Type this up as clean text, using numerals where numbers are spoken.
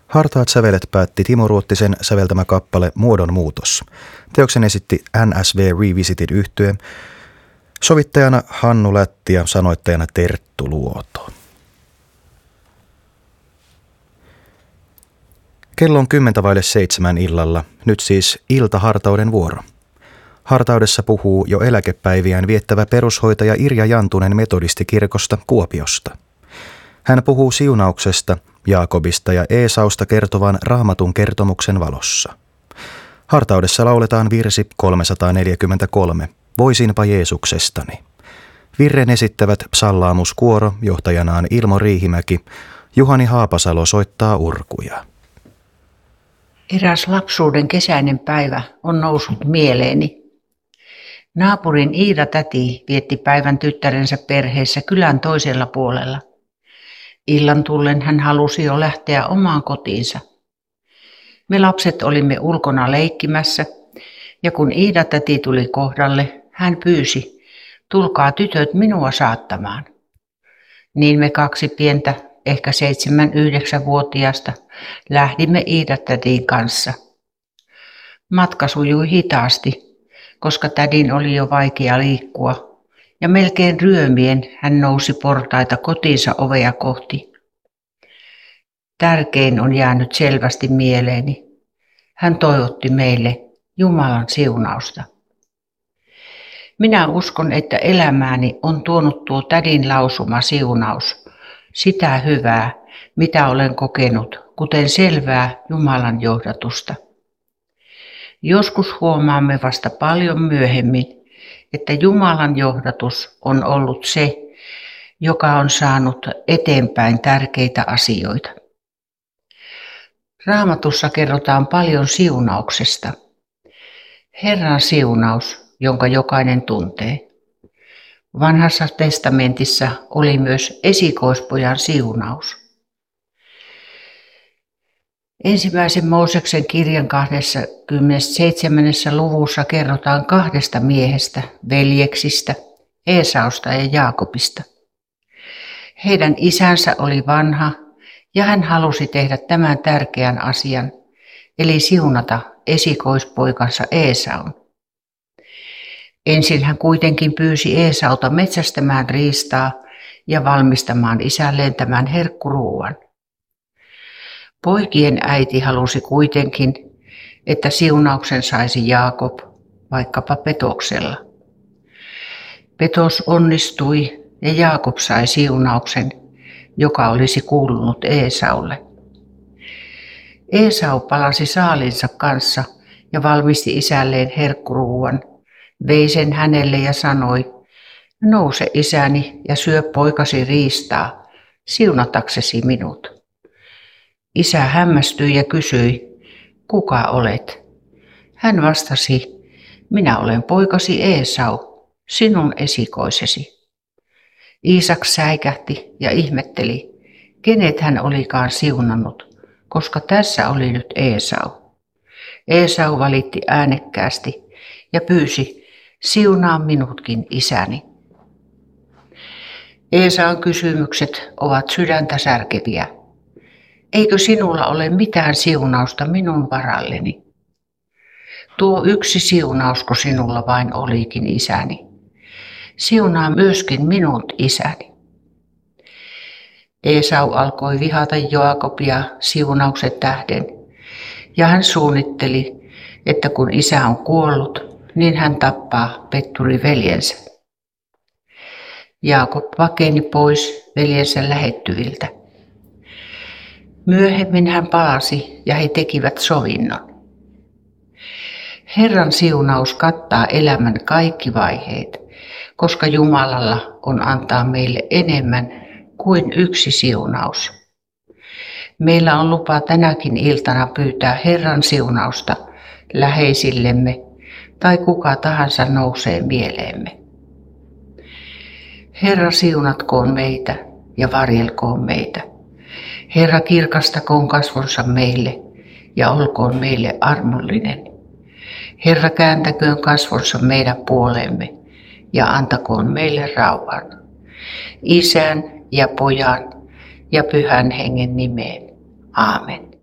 Hartaat sävelet päätti Timo Ruottisen säveltämä kappale Muodonmuutos. Teoksen esitti NSV Revisited -yhtye, sovittajana Hannu Lätti ja sanoittajana Terttu Luoto. Kello on 6:50 illalla, nyt siis iltahartauden vuoro. Hartaudessa puhuu jo eläkepäiviään viettävä perushoitaja Irja Jantunen metodistikirkosta Kuopiosta. Hän puhuu siunauksesta, Jaakobista ja Eesausta kertovan Raamatun kertomuksen valossa. Hartaudessa lauletaan virsi 343, Voisinpa Jeesuksestani. Virren esittävät psallaamuskuoro johtajanaan Ilmo Riihimäki, Juhani Haapasalo soittaa urkuja. Eräs lapsuuden kesäinen päivä on noussut mieleeni. Naapurin Iida-täti vietti päivän tyttärensä perheessä kylän toisella puolella. Illan tullen hän halusi jo lähteä omaan kotiinsa. Me lapset olimme ulkona leikkimässä ja kun Iida-täti tuli kohdalle, hän pyysi, tulkaa tytöt minua saattamaan. Niin me kaksi pientä, ehkä 7-9-vuotiaasta, lähdimme Iida-tätin kanssa. Matka sujui hitaasti, koska tädin oli jo vaikea liikkua, ja melkein ryömien hän nousi portaita kotiinsa ovea kohti. Tärkein on jäänyt selvästi mieleeni. Hän toivotti meille Jumalan siunausta. Minä uskon, että elämääni on tuonut tuo tädin lausuma siunaus, sitä hyvää, mitä olen kokenut, kuten selvää Jumalan johdatusta. Joskus huomaamme vasta paljon myöhemmin, että Jumalan johdatus on ollut se, joka on saanut eteenpäin tärkeitä asioita. Raamatussa kerrotaan paljon siunauksesta. Herran siunaus, jonka jokainen tuntee. Vanhassa testamentissa oli myös esikoispojan siunaus. Ensimmäisen Mooseksen kirjan 27. luvussa kerrotaan 2 miehestä, veljeksistä, Eesausta ja Jaakobista. Heidän isänsä oli vanha ja hän halusi tehdä tämän tärkeän asian, eli siunata esikoispoikansa Eesaun. Ensin hän kuitenkin pyysi Eesauta metsästämään riistaa ja valmistamaan isälleen tämän herkkuruuan. Poikien äiti halusi kuitenkin, että siunauksen saisi Jaakob, vaikkapa petoksella. Petos onnistui ja Jaakob sai siunauksen, joka olisi kuulunut Eesaulle. Eesau palasi saalinsa kanssa ja valmisti isälleen herkkuruuan, vei sen hänelle ja sanoi, nouse isäni ja syö poikasi riistaa, siunataksesi minut. Isä hämmästyi ja kysyi, kuka olet? Hän vastasi, minä olen poikasi Eesau, sinun esikoisesi. Iisak säikähti ja ihmetteli, kenet hän olikaan siunannut, koska tässä oli nyt Eesau. Eesau valitti äänekkäästi ja pyysi, siunaa minutkin isäni. Eesaun kysymykset ovat sydäntä särkeviä. Eikö sinulla ole mitään siunausta minun varalleni? Tuo yksi siunausko sinulla vain olikin isäni. Siunaa myöskin minut isäni. Eesau alkoi vihata Jaakobia siunauksen tähden ja hän suunnitteli, että kun isä on kuollut, niin hän tappaa petturiveljensä. Jaakob pakeni pois veljensä lähettyviltä. Myöhemmin hän palasi ja he tekivät sovinnon. Herran siunaus kattaa elämän kaikki vaiheet, koska Jumalalla on antaa meille enemmän kuin yksi siunaus. Meillä on lupa tänäkin iltana pyytää Herran siunausta läheisillemme tai kuka tahansa nousee mieleemme. Herra siunatkoon meitä ja varjelkoon meitä. Herra kirkastakoon kasvonsa meille ja olkoon meille armollinen. Herra kääntäköön kasvonsa meidän puoleemme ja antakoon meille rauhan. Isän ja Pojan ja Pyhän Hengen nimeen. Aamen.